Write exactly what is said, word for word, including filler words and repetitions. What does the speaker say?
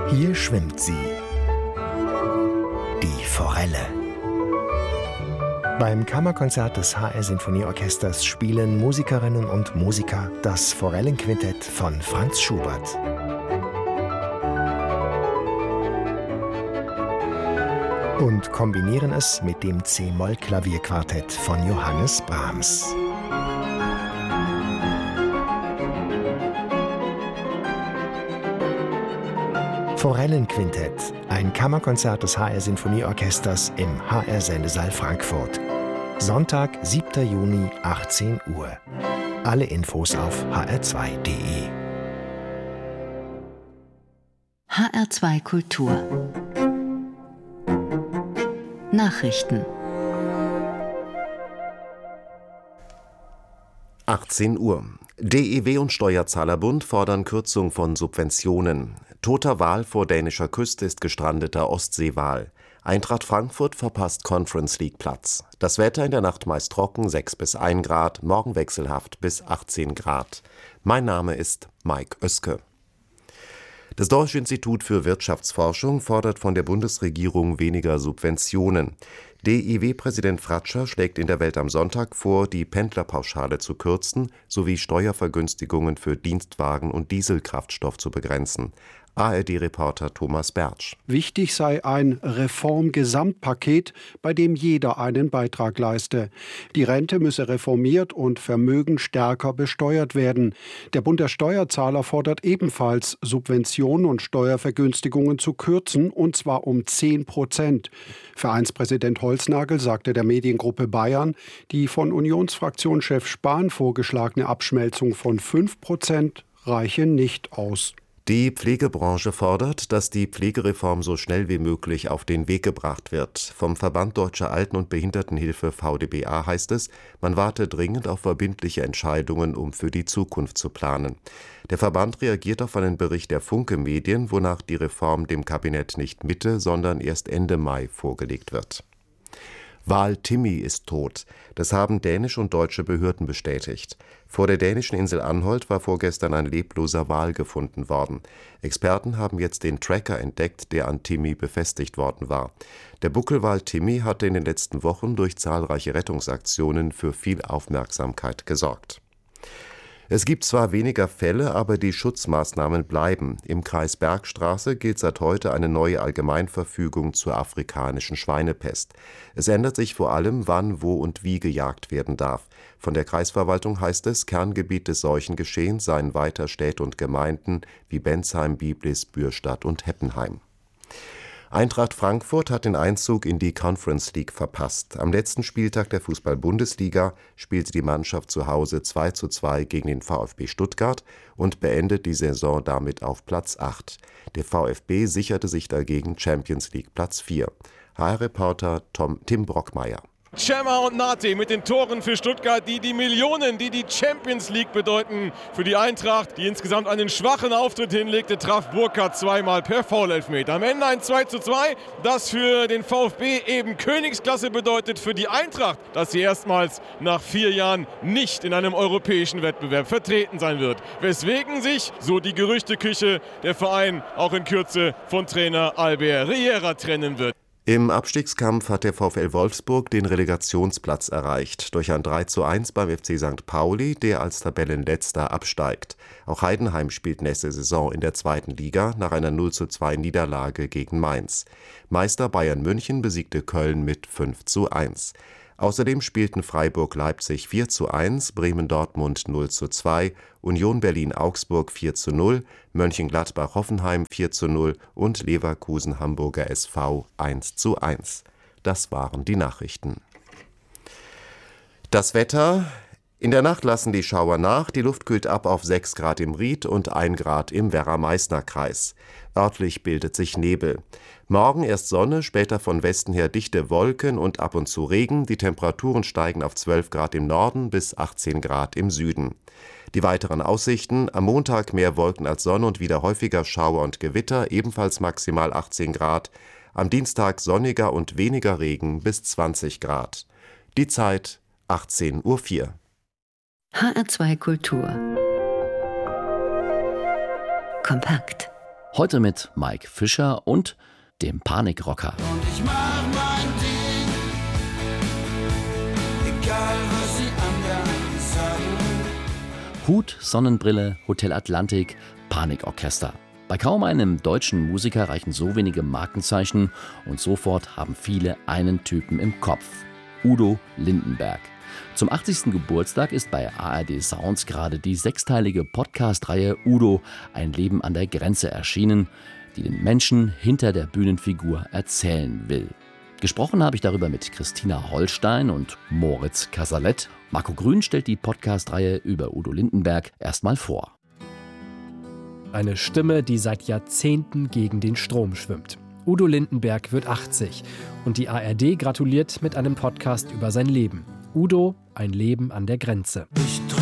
Hier schwimmt sie, die Forelle. Beim Kammerkonzert des H R Sinfonieorchesters spielen Musikerinnen und Musiker das Forellenquintett von Franz Schubert. Und kombinieren es mit dem C-Moll-Klavierquartett von Johannes Brahms. Forellenquintett, ein Kammerkonzert des H R Sinfonieorchesters im H R Sendesaal Frankfurt. Sonntag, siebter Juni, achtzehn Uhr. Alle Infos auf h r zwei punkt d e. H R zwei Kultur Nachrichten. achtzehn Uhr. D E W und Steuerzahlerbund fordern Kürzung von Subventionen. Toter Wal vor dänischer Küste ist gestrandeter Ostseewal. Eintracht Frankfurt verpasst Conference League Platz. Das Wetter in der Nacht meist trocken, sechs bis ein Grad, morgen wechselhaft bis achtzehn Grad. Mein Name ist Mike Oeske. Das Deutsche Institut für Wirtschaftsforschung fordert von der Bundesregierung weniger Subventionen. D I W-Präsident Fratscher schlägt in der Welt am Sonntag vor, die Pendlerpauschale zu kürzen sowie Steuervergünstigungen für Dienstwagen und Dieselkraftstoff zu begrenzen. A R D-Reporter Thomas Bertsch. Wichtig sei ein Reformgesamtpaket, bei dem jeder einen Beitrag leiste. Die Rente müsse reformiert und Vermögen stärker besteuert werden. Der Bund der Steuerzahler fordert ebenfalls, Subventionen und Steuervergünstigungen zu kürzen, und zwar um zehn Prozent. Vereinspräsident Holznagel sagte der Mediengruppe Bayern, die von Unionsfraktionschef Spahn vorgeschlagene Abschmelzung von fünf Prozent reiche nicht aus. Die Pflegebranche fordert, dass die Pflegereform so schnell wie möglich auf den Weg gebracht wird. Vom Verband Deutscher Alten- und Behindertenhilfe V D B A heißt es, man warte dringend auf verbindliche Entscheidungen, um für die Zukunft zu planen. Der Verband reagiert auf einen Bericht der Funke Medien, wonach die Reform dem Kabinett nicht Mitte, sondern erst Ende Mai vorgelegt wird. Wal Timmy ist tot. Das haben dänische und deutsche Behörden bestätigt. Vor der dänischen Insel Anholt war vorgestern ein lebloser Wal gefunden worden. Experten haben jetzt den Tracker entdeckt, der an Timmy befestigt worden war. Der Buckelwal Timmy hatte in den letzten Wochen durch zahlreiche Rettungsaktionen für viel Aufmerksamkeit gesorgt. Es gibt zwar weniger Fälle, aber die Schutzmaßnahmen bleiben. Im Kreis Bergstraße gilt seit heute eine neue Allgemeinverfügung zur afrikanischen Schweinepest. Es ändert sich vor allem, wann, wo und wie gejagt werden darf. Von der Kreisverwaltung heißt es, Kerngebiet des Seuchengeschehens seien weiter Städte und Gemeinden wie Bensheim, Biblis, Bürstadt und Heppenheim. Eintracht Frankfurt hat den Einzug in die Conference League verpasst. Am letzten Spieltag der Fußball-Bundesliga spielte die Mannschaft zu Hause zwei zu zwei gegen den VfB Stuttgart und beendet die Saison damit auf Platz acht. Der VfB sicherte sich dagegen Champions League Platz vier. H R-Reporter Tom, Tim Brockmeier. Cema und Nate mit den Toren für Stuttgart, die die Millionen, die die Champions League bedeuten. Für die Eintracht, die insgesamt einen schwachen Auftritt hinlegte, traf Burkhardt zweimal per Foul-Elfmeter. Am Ende ein zwei zu zwei, das für den VfB eben Königsklasse bedeutet. Für die Eintracht, dass sie erstmals nach vier Jahren nicht in einem europäischen Wettbewerb vertreten sein wird. Weswegen sich, so die Gerüchteküche, der Verein auch in Kürze von Trainer Albert Riera trennen wird. Im Abstiegskampf hat der VfL Wolfsburg den Relegationsplatz erreicht, durch ein drei zu eins beim F C Sankt Pauli, der als Tabellenletzter absteigt. Auch Heidenheim spielt nächste Saison in der zweiten Liga nach einer null zu zwei Niederlage gegen Mainz. Meister Bayern München besiegte Köln mit fünf zu eins. Außerdem spielten Freiburg-Leipzig vier zu eins, Bremen-Dortmund null zu zwei, Union Berlin-Augsburg vier zu null, Mönchengladbach-Hoffenheim vier zu null und Leverkusen-Hamburger S V eins zu eins. Das waren die Nachrichten. Das Wetter: In der Nacht lassen die Schauer nach, die Luft kühlt ab auf sechs Grad im Ried und ein Grad im Werra-Meißner-Kreis. Örtlich bildet sich Nebel. Morgen erst Sonne, später von Westen her dichte Wolken und ab und zu Regen. Die Temperaturen steigen auf zwölf Grad im Norden bis achtzehn Grad im Süden. Die weiteren Aussichten: Am Montag mehr Wolken als Sonne und wieder häufiger Schauer und Gewitter, ebenfalls maximal achtzehn Grad. Am Dienstag sonniger und weniger Regen bis zwanzig Grad. Die Zeit achtzehn Uhr vier. H R zwei Kultur. Kompakt. Heute mit Mike Fischer und dem Panikrocker. Und ich mach mein Ding, egal was sie anderen sagen. Hut, Sonnenbrille, Hotel Atlantik, Panikorchester. Bei kaum einem deutschen Musiker reichen so wenige Markenzeichen und sofort haben viele einen Typen im Kopf. Udo Lindenberg. Zum achtzigsten Geburtstag ist bei A R D Sounds gerade die sechsteilige Podcast-Reihe Udo, ein Leben an der Grenze erschienen, die den Menschen hinter der Bühnenfigur erzählen will. Gesprochen habe ich darüber mit Christina Holstein und Moritz Casalet. Marco Grün stellt die Podcast-Reihe über Udo Lindenberg erstmal vor. Eine Stimme, die seit Jahrzehnten gegen den Strom schwimmt. Udo Lindenberg wird achtzig und die A R D gratuliert mit einem Podcast über sein Leben. Udo, ein Leben an der Grenze. Ich